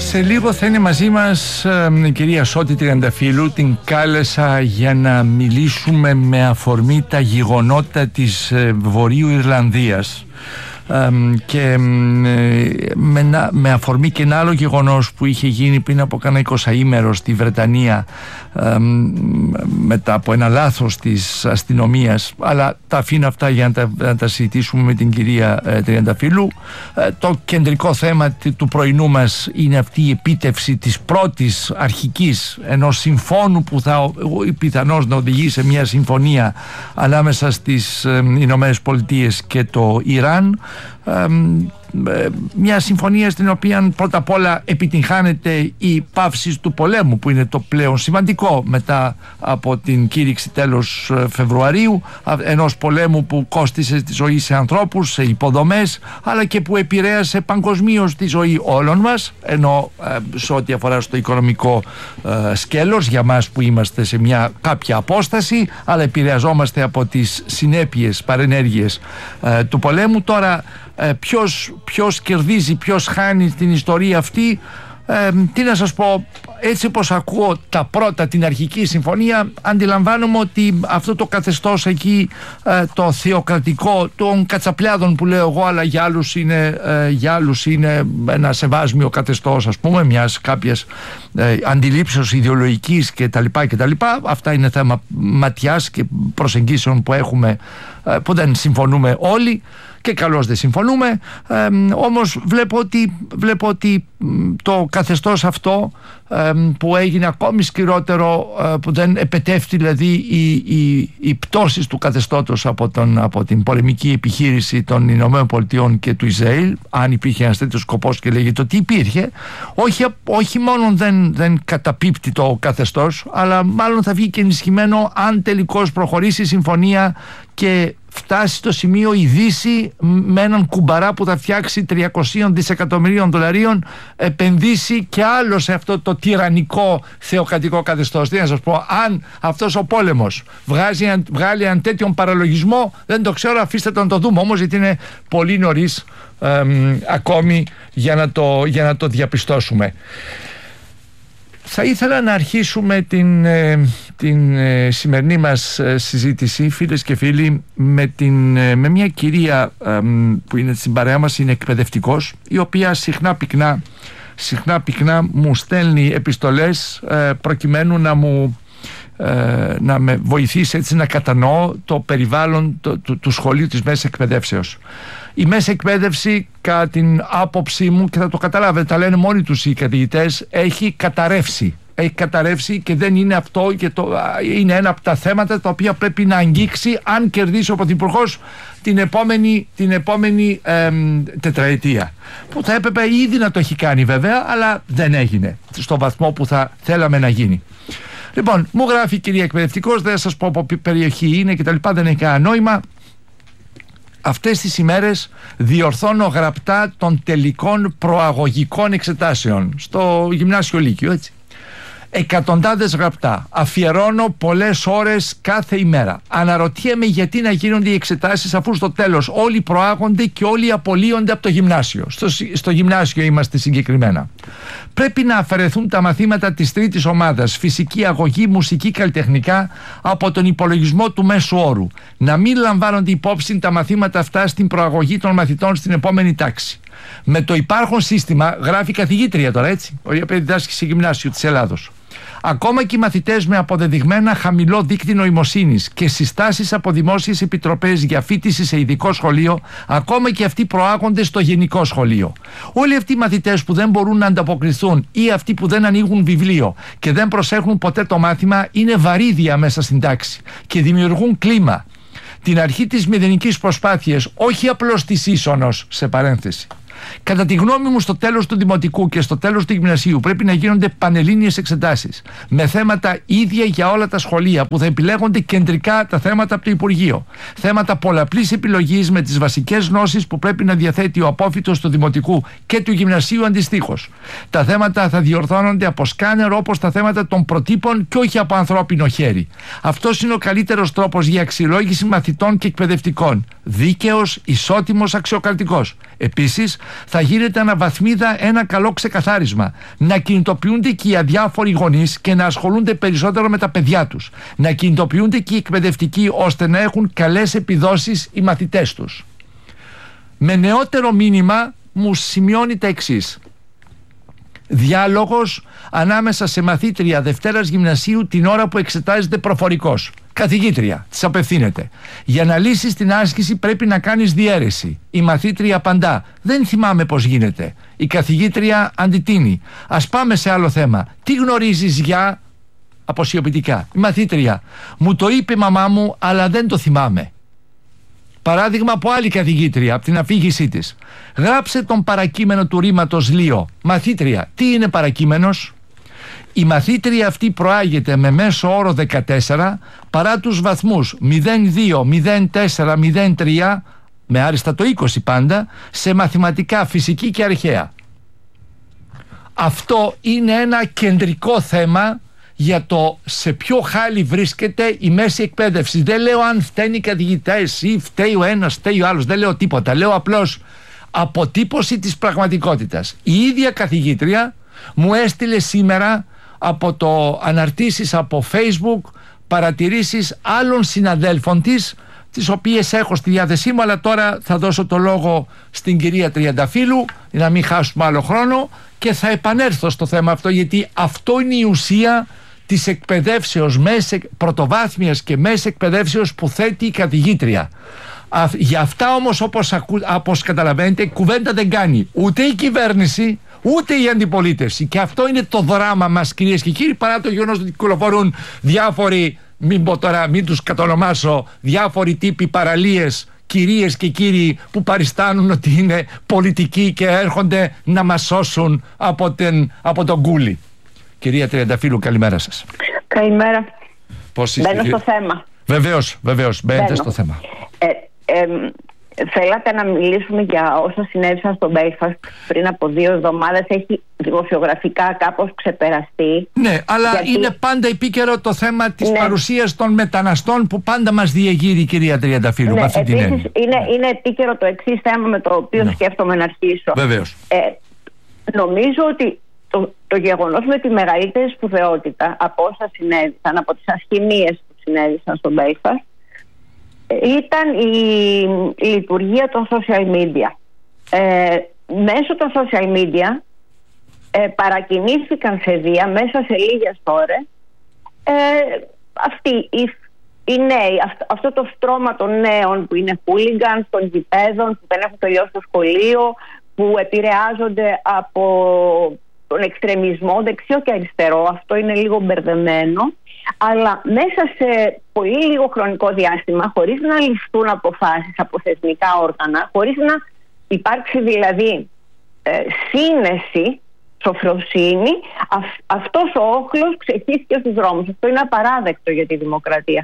Σε λίγο θα είναι μαζί μας η κυρία Σώτη Τριανταφύλλου. Την κάλεσα για να μιλήσουμε με αφορμή τα γεγονότα της Βορείου Ιρλανδίας και με αφορμή και ένα άλλο γεγονός που είχε γίνει πριν από κάνα 20ημερο στη Βρετανία μετά από ένα λάθος της αστυνομίας, αλλά τα αφήνω αυτά για να τα συζητήσουμε με την κυρία Τριανταφύλλου. Το κεντρικό θέμα του πρωινού μας είναι αυτή η επίτευξη της πρώτης αρχικής ενός συμφώνου που θα πιθανώς να οδηγεί σε μια συμφωνία ανάμεσα στις Ηνωμένες Πολιτείες και το Ιράν, μια συμφωνία στην οποία πρώτα απ' όλα επιτυγχάνεται η πάυση του πολέμου, που είναι το πλέον σημαντικό μετά από την κήρυξη τέλος Φεβρουαρίου, ενός πολέμου που κόστισε τη ζωή σε ανθρώπους, σε υποδομές, αλλά και που επηρέασε παγκοσμίως τη ζωή όλων μας, ενώ σε ό,τι αφορά στο οικονομικό σκέλος για μας που είμαστε σε μια κάποια απόσταση, αλλά επηρεαζόμαστε από τις συνέπειες, παρενέργειες του πολέμου. Τώρα ποιος κερδίζει, ποιος χάνει στην ιστορία αυτή, τι να σας πω, έτσι όπως ακούω τα πρώτα, την αρχική συμφωνία, αντιλαμβάνομαι ότι αυτό το καθεστώς εκεί, το θεοκρατικό των κατσαπλιάδων που λέω εγώ, αλλά για άλλους είναι ένα σεβάσμιο καθεστώς, ας πούμε, μιας κάποιας αντιλήψεως ιδεολογικής κτλ. Αυτά είναι θέμα ματιάς και προσεγγίσεων που έχουμε, που δεν συμφωνούμε όλοι και καλώς δεν συμφωνούμε, όμως βλέπω ότι το καθεστώς αυτό που έγινε ακόμη σκληρότερο, που δεν επετεύχθη δηλαδή η πτώση του καθεστώτος από την πολεμική επιχείρηση των Ηνωμένων Πολιτειών και του Ισραήλ, αν υπήρχε ένας τέτοιος σκοπός και λέγεται ότι υπήρχε, όχι μόνο δεν καταπίπτει το καθεστώς, αλλά μάλλον θα βγει και ενισχυμένο αν τελικώς προχωρήσει η συμφωνία και φτάσει στο σημείο η Δύση με έναν κουμπαρά που θα φτιάξει 300 δισεκατομμυρίων δολαρίων, επενδύσει και άλλο σε αυτό το τυραννικό θεοκρατικό καθεστώς. Τι να σας πω, αν αυτός ο πόλεμος βγάλει έναν τέτοιον παραλογισμό, δεν το ξέρω, αφήστε το να το δούμε όμως, γιατί είναι πολύ νωρίς ακόμη για να το διαπιστώσουμε. Θα ήθελα να αρχίσουμε την σημερινή μας συζήτηση, φίλες και φίλοι, με μια κυρία που είναι στην παρέα μας, είναι εκπαιδευτικός, η οποία συχνά πυκνά μου στέλνει επιστολές προκειμένου να με βοηθήσει έτσι να κατανοώ το περιβάλλον του σχολείου της μέσης εκπαιδεύσεως. Η μέση εκπαίδευση, κατά την άποψή μου, και θα το καταλάβετε, τα λένε μόνοι τους οι καθηγητές, έχει καταρρεύσει και δεν είναι αυτό, και είναι ένα από τα θέματα τα οποία πρέπει να αγγίξει αν κερδίσει ο Πρωθυπουργός την επόμενη τετραετία, που θα έπρεπε ήδη να το έχει κάνει βέβαια, αλλά δεν έγινε στο βαθμό που θα θέλαμε να γίνει. Λοιπόν, μου γράφει η κυρία εκπαιδευτικός, δεν θα σας πω από ποια περιοχή είναι και τα λοιπά, δεν έχει κανένα νόημα. Αυτές τις ημέρες διορθώνω γραπτά των τελικών προαγωγικών εξετάσεων στο γυμνάσιο λύκειο, έτσι. Εκατοντάδες γραπτά. Αφιερώνω πολλές ώρες κάθε ημέρα. Αναρωτιέμαι γιατί να γίνονται οι εξετάσεις, αφού στο τέλος όλοι προάγονται και όλοι απολύονται από το γυμνάσιο. Στο γυμνάσιο είμαστε συγκεκριμένα. Πρέπει να αφαιρεθούν τα μαθήματα της τρίτης ομάδας, φυσική, αγωγή, μουσική, καλλιτεχνικά, από τον υπολογισμό του μέσου όρου. Να μην λαμβάνονται υπόψη τα μαθήματα αυτά στην προαγωγή των μαθητών στην επόμενη τάξη. Με το υπάρχον σύστημα, γράφει καθηγήτρια τώρα, έτσι, η οποία διδάσκει σε γυμνάσιο της Ελλάδος, ακόμα και οι μαθητές με αποδεδειγμένα χαμηλό δείκτη νοημοσύνης και συστάσεις από δημόσιες επιτροπές για φοιτηση σε ειδικό σχολείο, ακόμα και αυτοί προάγονται στο γενικό σχολείο. Όλοι αυτοί οι μαθητές που δεν μπορούν να ανταποκριθούν ή αυτοί που δεν ανοίγουν βιβλίο και δεν προσέχουν ποτέ το μάθημα είναι βαρύδια μέσα στην τάξη και δημιουργούν κλίμα. Την αρχή της μηδενικής προσπάθειας, όχι απλώς της ίσονος, σε παρένθεση. Κατά τη γνώμη μου, στο τέλος του δημοτικού και στο τέλος του γυμνασίου πρέπει να γίνονται πανελλήνιες εξετάσεις με θέματα ίδια για όλα τα σχολεία, που θα επιλέγονται κεντρικά τα θέματα από το Υπουργείο. Θέματα πολλαπλής επιλογής με τις βασικές γνώσεις που πρέπει να διαθέτει ο απόφοιτος του δημοτικού και του γυμνασίου αντιστοίχως. Τα θέματα θα διορθώνονται από σκάνερ, όπως τα θέματα των προτύπων, και όχι από ανθρώπινο χέρι. Αυτός είναι ο καλύτερος τρόπος για αξιολόγηση μαθητών και εκπαιδευτικών. Δίκαιος, ισότιμος, αξιοκρατικός. Επίσης, θα γίνεται αναβαθμίδα ένα καλό ξεκαθάρισμα. Να κινητοποιούνται και οι αδιάφοροι γονείς και να ασχολούνται περισσότερο με τα παιδιά τους. Να κινητοποιούνται και οι εκπαιδευτικοί ώστε να έχουν καλές επιδόσεις οι μαθητές τους. Με νεότερο μήνυμα μου σημειώνει τα εξής. Διάλογος ανάμεσα σε μαθήτρια Δευτέρας Γυμνασίου την ώρα που εξετάζεται προφορικός. Καθηγήτρια, της απευθύνεται. Για να λύσεις την άσκηση πρέπει να κάνεις διαίρεση. Η μαθήτρια απαντά. Δεν θυμάμαι πώς γίνεται. Η καθηγήτρια αντιτείνει. Ας πάμε σε άλλο θέμα. Τι γνωρίζεις για... Αποσιοποιητικά. Η μαθήτρια. Μου το είπε η μαμά μου, αλλά δεν το θυμάμαι. Παράδειγμα από άλλη καθηγήτρια, από την αφήγησή της. Γράψε τον παρακείμενο του ρήματος Λίο. Μαθήτρια, τι είναι παρακείμενος? Η μαθήτρια αυτή προάγεται με μέσο όρο 14 παρά τους βαθμούς 02, 04, 03, με άριστα το 20 πάντα, σε μαθηματικά, φυσική και αρχαία. Αυτό είναι ένα κεντρικό θέμα για το σε ποιο χάλι βρίσκεται η μέση εκπαίδευση. Δεν λέω αν φταίνει οι καθηγητές ή φταίει ο ένας, φταίει ο άλλος. Δεν λέω τίποτα. Λέω απλώς αποτύπωση της πραγματικότητας. Η ίδια καθηγήτρια μου έστειλε σήμερα από το αναρτήσεις από Facebook παρατηρήσεις άλλων συναδέλφων της, τις οποίες έχω στη διάθεσή μου, αλλά τώρα θα δώσω το λόγο στην κυρία Τριανταφύλου για να μην χάσουμε άλλο χρόνο και θα επανέλθω στο θέμα αυτό, γιατί αυτό είναι η ουσία της εκπαιδεύσεως, πρωτοβάθμιας και μέσης εκπαιδεύσεως που θέτει η καθηγήτρια. Για αυτά όμως, όπως καταλαβαίνετε, κουβέντα δεν κάνει ούτε η κυβέρνηση ούτε η αντιπολίτευση, και αυτό είναι το δράμα μας, κυρίες και κύριοι, παρά το γεγονός ότι κυκλοφορούν διάφοροι, μην τους κατονομάσω, διάφοροι τύποι παραλίες, κυρίες και κύριοι που παριστάνουν ότι είναι πολιτικοί και έρχονται να μας σώσουν από τον κούλι. Κυρία Τριανταφύλου, καλημέρα σας. Καλημέρα. Πώς είστε? Μπαίνω στο θέμα. Βεβαίως, μπαίνετε στο θέμα. Θέλατε να μιλήσουμε για όσα συνέβησαν στο Belfast πριν από 2 εβδομάδες. Έχει δημοσιογραφικά κάπως ξεπεραστεί. Ναι, αλλά γιατί είναι πάντα επίκαιρο το θέμα της παρουσίας των μεταναστών που πάντα μας διεγείρει, κυρία Τριανταφύλου. Ναι, επίσης είναι επίκαιρο το εξής θέμα με το οποίο σκέφτομαι να αρχίσω. Βεβαίως. Νομίζω ότι το γεγονός με τη μεγαλύτερη σπουδαιότητα από όσα συνέβησαν, από τις ασχημίες που συνέβησαν στο Belfast, ήταν η λειτουργία των social media. Μέσω των social media παρακινήθηκαν σε βία μέσα σε λίγες ώρες αυτοί οι νέοι, αυτό το στρώμα των νέων που είναι hooligans, των γηπέδων, που δεν έχουν τελειώσει το σχολείο, που επηρεάζονται από τον εξτρεμισμό δεξιό και αριστερό. Αυτό είναι λίγο μπερδεμένο, αλλά μέσα σε πολύ λίγο χρονικό διάστημα, χωρίς να ληφθούν αποφάσεις από θεσμικά όργανα, χωρίς να υπάρξει δηλαδή σύνεση, σοφροσύνη, αυτός ο όχλος ξεχύθηκε στους δρόμους. Αυτό είναι απαράδεκτο για τη δημοκρατία.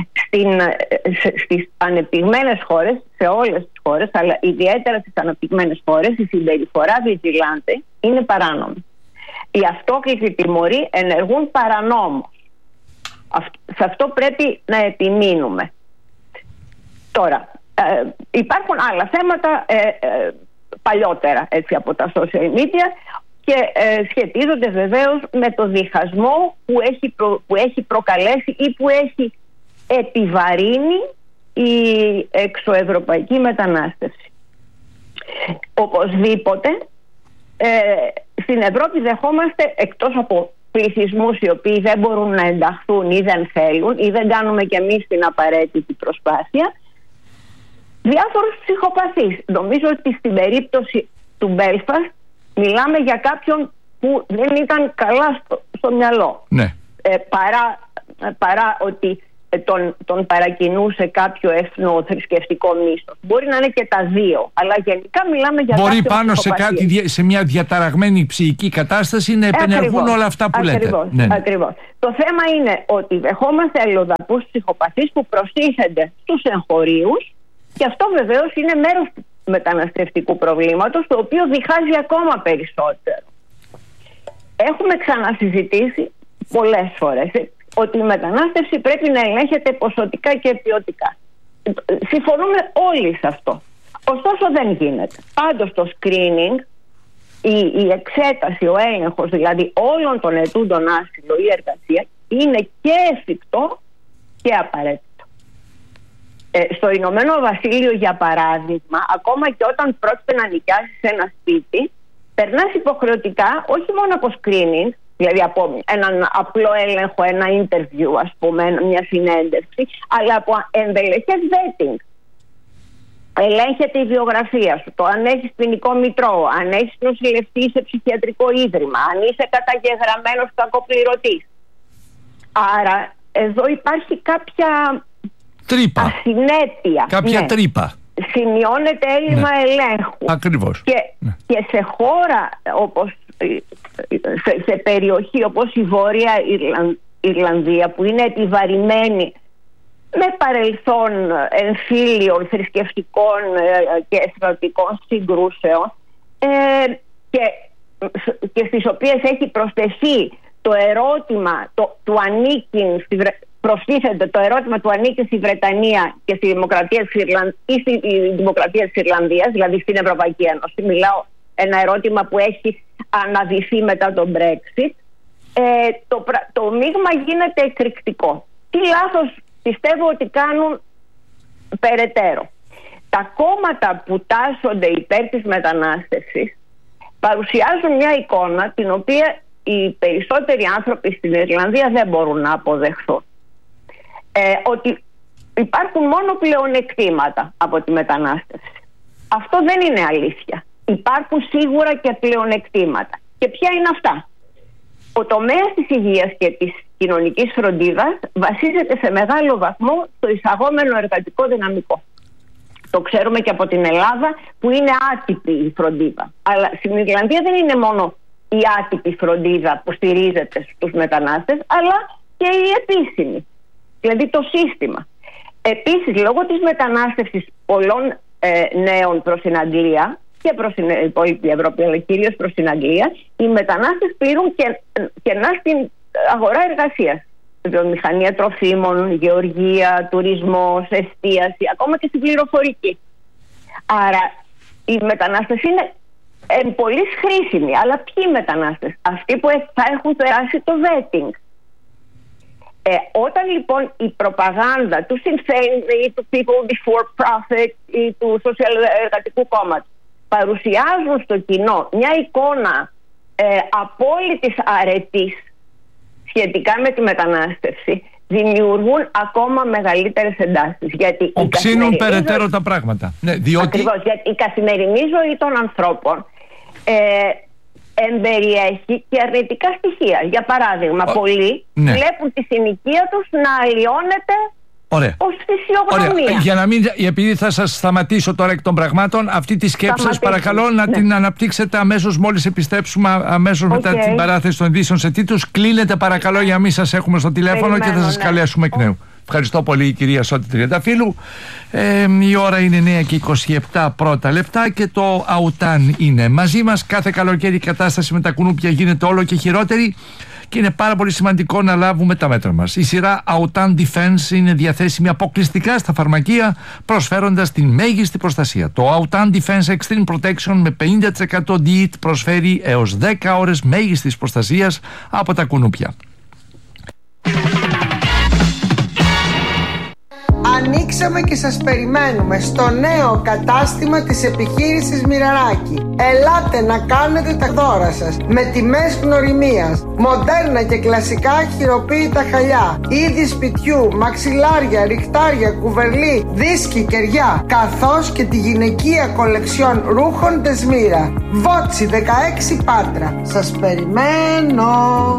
Στις ανεπτυγμένες χώρες, σε όλες τις χώρες, αλλά ιδιαίτερα στις ανεπτυγμένες χώρες, η συμπεριφορά vigilante είναι παράνομη. Οι αυτόκλητοι τιμωροί ενεργούν παρανόμως. Σε αυτό πρέπει να επιμείνουμε. Τώρα, υπάρχουν άλλα θέματα παλιότερα έτσι, από τα social media και σχετίζονται βεβαίως με το διχασμό που έχει προκαλέσει ή που έχει επιβαρύνει η εξωευρωπαϊκή μετανάστευση. Οπωσδήποτε στην Ευρώπη δεχόμαστε, εκτός από πληθυσμούς οι οποίοι δεν μπορούν να ενταχθούν ή δεν θέλουν ή δεν κάνουμε κι εμείς την απαραίτητη προσπάθεια, διάφορους ψυχοπαθείς. Νομίζω ότι στην περίπτωση του Belfast μιλάμε για κάποιον που δεν ήταν καλά στο μυαλό. Ναι. Παρά ότι τον παρακινούσε κάποιο εθνοθρησκευτικό μίσος. Μπορεί να είναι και τα δύο, αλλά γενικά μιλάμε για μπορεί πάνω σε μια διαταραγμένη ψυχική κατάσταση να επενεργούν όλα αυτά που λέτε. Ναι. Ακριβώς. Το θέμα είναι ότι δεχόμαστε αλλοδαπούς ψυχοπαθείς που προστίθενται στους εγχωρίους, και αυτό βεβαίως είναι μέρος του μεταναστευτικού προβλήματος, το οποίο διχάζει ακόμα περισσότερο. Έχουμε ξανασυζητήσει πολλές φορές ότι η μετανάστευση πρέπει να ελέγχεται ποσοτικά και ποιοτικά. Συμφωνούμε όλοι σε αυτό. Ωστόσο δεν γίνεται. Πάντως το screening, η εξέταση, ο έλεγχος δηλαδή όλων των ετούντων άσυλο ή εργασία είναι και εφικτό και απαραίτητο. Στο Ηνωμένο Βασίλειο, για παράδειγμα, ακόμα και όταν πρόκειται να νοικιάσεις ένα σπίτι, περνάς υποχρεωτικά όχι μόνο από screening, δηλαδή από έναν απλό έλεγχο, ένα interview, ας πούμε, μια συνέντευξη, αλλά από ενδελεχές vetting. Ελέγχεται η βιογραφία σου, το αν έχεις ποινικό μητρό, αν έχεις νοσηλευτεί σε ψυχιατρικό ίδρυμα, αν είσαι καταγεγραμμένος κακοπληρωτής. Άρα εδώ υπάρχει κάποια τρύπα. Ασυνέπεια. Κάποια τρύπα. Σημειώνεται έλλειμμα ελέγχου. Ακριβώς. Και σε χώρα όπως σε περιοχή όπως η Βόρεια Ιρλανδία, που είναι επιβαρημένη με παρελθόν εμφύλιων, θρησκευτικών και εθνοτικών συγκρούσεων και στις οποίες έχει προσθεθεί το ερώτημα του ανήκει προστίθεται το ερώτημα του ανήκει στη Βρετανία και στη Δημοκρατία της Ιρλανδίας, δηλαδή στην Ευρωπαϊκή Ένωση. Μιλάω ένα ερώτημα που έχει αναδυθεί μετά τον Brexit. Το μείγμα γίνεται εκρηκτικό. Τι λάθος πιστεύω ότι κάνουν περαιτέρω? Τα κόμματα που τάσσονται υπέρ της μετανάστευσης παρουσιάζουν μια εικόνα την οποία οι περισσότεροι άνθρωποι στην Ιρλανδία δεν μπορούν να αποδεχθούν. Ότι υπάρχουν μόνο πλεονεκτήματα από τη μετανάστευση. Αυτό δεν είναι αλήθεια. Υπάρχουν σίγουρα και πλεονεκτήματα. Και ποια είναι αυτά? Ο τομέας της υγείας και της κοινωνικής φροντίδας βασίζεται σε μεγάλο βαθμό στο εισαγόμενο εργατικό δυναμικό. Το ξέρουμε και από την Ελλάδα, που είναι άτυπη η φροντίδα. Αλλά στην Ιρλανδία δεν είναι μόνο η άτυπη φροντίδα που στηρίζεται στους μετανάστες, αλλά και η επίσημη, δηλαδή το σύστημα. Επίσης, λόγω της μετανάστευσης πολλών νέων προς την Αγγλία και προς την υπόλοιπη Ευρώπη, αλλά κυρίως προς την Αγγλία, οι μετανάστες πληρούν κενά στην αγορά εργασίας. Βιομηχανία τροφίμων, γεωργία, τουρισμός, εστίαση, ακόμα και στην πληροφορική. Άρα οι μετανάστες είναι πολύ χρήσιμοι. Αλλά ποιοι μετανάστες? Αυτοί που θα έχουν περάσει το vetting. Όταν λοιπόν η προπαγάνδα του Sinn Féin ή του People Before Profit ή του Σοσιαλδημοκρατικού Κόμματος παρουσιάζουν στο κοινό μια εικόνα απόλυτης αρετής σχετικά με τη μετανάστευση, δημιουργούν ακόμα μεγαλύτερες εντάσεις. Οξύνουν περαιτέρω τα πράγματα. Ναι, Ακριβώς, γιατί η καθημερινή ζωή των ανθρώπων εμπεριέχει και αρνητικά στοιχεία. Για παράδειγμα, πολλοί βλέπουν τη συνοικία τους να αλλοιώνεται ως φυσιογνωμία. Για να μην, επειδή θα σας σταματήσω τώρα εκ των πραγμάτων, αυτή τη σκέψη σας παρακαλώ να την αναπτύξετε αμέσως μόλις επιστρέψουμε, αμέσως μετά την παράθεση των ειδήσεων σε τίτλους. Κλείνετε παρακαλώ για να μην σας έχουμε στο τηλέφωνο και θα σας καλέσουμε εκ νέου. Ευχαριστώ πολύ, κυρία Σώτη Τριανταφύλου. Η ώρα είναι 9:27 πρώτα λεπτά και το Αουτάν είναι μαζί μας. Κάθε καλοκαίρι η κατάσταση με τα κουνούπια γίνεται όλο και χειρότερη και είναι πάρα πολύ σημαντικό να λάβουμε τα μέτρα μας. Η σειρά Aotan Defense είναι διαθέσιμη αποκλειστικά στα φαρμακεία, προσφέροντας την μέγιστη προστασία. Το Aotan Defense Extreme Protection με 50% DEET προσφέρει έως 10 ώρες μέγιστης προστασίας από τα κουνούπια. Ανοίξαμε και σας περιμένουμε στο νέο κατάστημα της επιχείρησης Μοιραράκη. Ελάτε να κάνετε τα δώρα σας με τιμές γνωριμίας, μοντέρνα και κλασικά χειροποίητα χαλιά, είδη σπιτιού, μαξιλάρια, ριχτάρια, κουβερλί, δίσκοι, κεριά, καθώς και τη γυναικεία κολεξιόν ρούχων Δεσμύρα. Βότσι 16 Πάτρα. Σας περιμένω.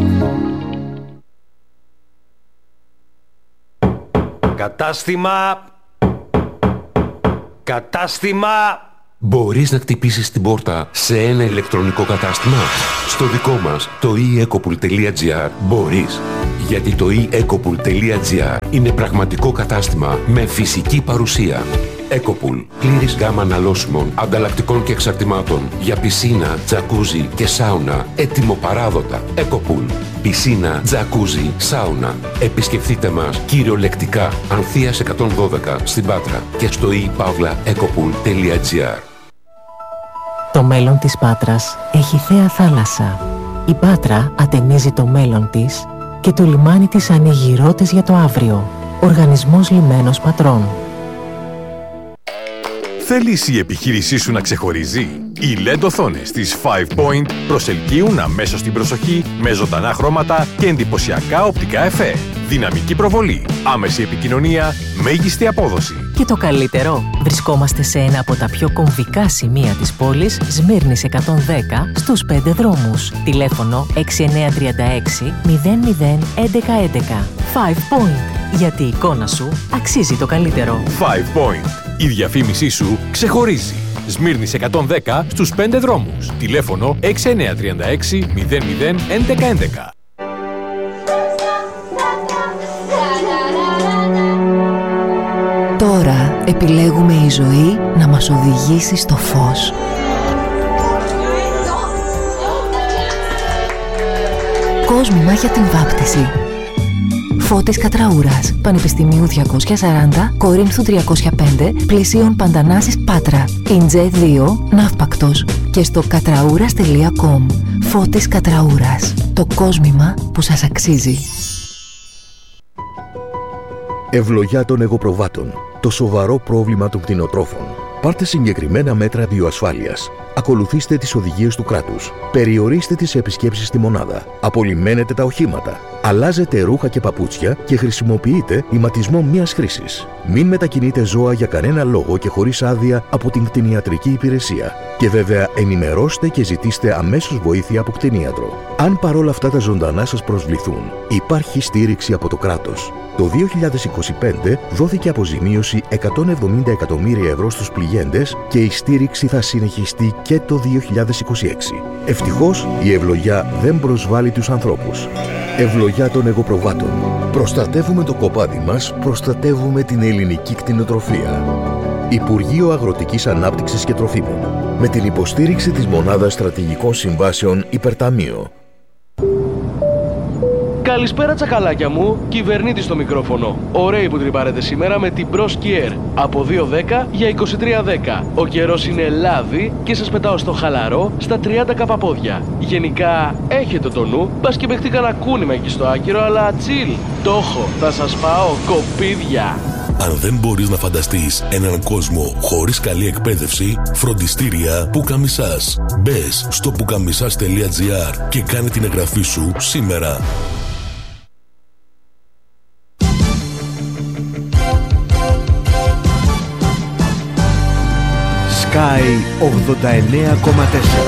Κατάστημα. Μπορείς να χτυπήσεις την πόρτα σε ένα ηλεκτρονικό κατάστημα? Στο δικό μας, το eEcopool.gr, μπορείς. Γιατί το eEcopool.gr είναι πραγματικό κατάστημα με φυσική παρουσία. Έκοπουλ. Πλήρης γάμα αναλώσιμων, ανταλλακτικών και εξαρτημάτων. Για πισίνα, τζακούζι και σάουνα. Έτοιμο παράδοτα. Έκοπουλ. Πισίνα, τζακούζι, σάουνα. Επισκεφτείτε μας κυριολεκτικά Ανθείας 112 στην Πάτρα και στο e-pavlaecopul.gr. Το μέλλον της Πάτρας έχει θέα θάλασσα. Η Πάτρα ατενίζει το μέλλον της και το λιμάνι της ανοίγει ρότες για το αύριο. Οργανισμός Λιμένος Πατρών. Θέλεις η επιχείρησή σου να ξεχωρίζει? Οι LED οθόνες της 5 Point προσελκύουν αμέσως την προσοχή με ζωντανά χρώματα και εντυπωσιακά οπτικά εφέ. Δυναμική προβολή, άμεση επικοινωνία, μέγιστη απόδοση. Και το καλύτερο, βρισκόμαστε σε ένα από τα πιο κομβικά σημεία της πόλης, Σμύρνης 110, στους 5 δρόμους. Τηλέφωνο 6936 00 1111. 5 Point. Γιατί η εικόνα σου αξίζει το καλύτερο. 5 Point. Η διαφήμισή σου ξεχωρίζει. Σμύρνης 110 στους 5 δρόμους. Τηλέφωνο 6936 00 1111. Τώρα επιλέγουμε η ζωή να μας οδηγήσει στο φως. Κόσμημα για την βάπτιση. Φώτης Κατραούρας, Πανεπιστημίου 240, Κορίνθου 305, Πλησίων Παντανάσης Πάτρα, Ιντζέ 2, Ναύπακτος και στο κατραούρας.com. Φώτης Κατραούρας, το κόσμημα που σας αξίζει. Ευλογιά των εγωπροβάτων, το σοβαρό πρόβλημα των κτηνοτρόφων. Πάρτε συγκεκριμένα μέτρα βιοασφάλειας. Ακολουθήστε τις οδηγίες του κράτους. Περιορίστε τις επισκέψεις στη μονάδα. Απολυμμένετε τα οχήματα. Αλλάζετε ρούχα και παπούτσια και χρησιμοποιείτε ηματισμό μίας χρήσης. Μην μετακινείτε ζώα για κανένα λόγο και χωρίς άδεια από την κτηνιατρική υπηρεσία. Και βέβαια ενημερώστε και ζητήστε αμέσως βοήθεια από κτηνίατρο. Αν παρόλα αυτά τα ζωντανά σας προσβληθούν, υπάρχει στήριξη από το κράτος. Το 2025 δόθηκε αποζημίωση 170 εκατομμύρια ευρώ στους πληγέντες και η στήριξη θα συνεχιστεί και το 2026. Ευτυχώς, η ευλογιά δεν προσβάλλει τους ανθρώπους. Ευλογιά των εγωπροβάτων. Προστατεύουμε το κοπάδι μας, προστατεύουμε την ελληνική κτηνοτροφία. Υπουργείο Αγροτικής Ανάπτυξης και Τροφίμων. Με την υποστήριξη της Μονάδας Στρατηγικών Συμβάσεων Υπερταμείο. Καλησπέρα τσακαλάκια μου, κυβερνήτης στο μικρόφωνο. Ωραίοι που τρυπάρετε σήμερα με την Pro Skier. Από 2.10 για 23.10. Ο καιρός είναι λάδι και σας πετάω στο χαλαρό στα 30 καπαπόδια. Γενικά έχετε το νου, μπας και παιχτεί κανένα κούνημα εκεί στο άκυρο, αλλά chill. Το έχω, θα σας πάω κοπίδια. Αν δεν μπορείς να φανταστείς έναν κόσμο χωρίς καλή εκπαίδευση, φροντιστήρια Πουκαμισάς. Μπες στο pukamisas.gr και κάνε την εγγραφή σου σήμερα. Sky 89,4.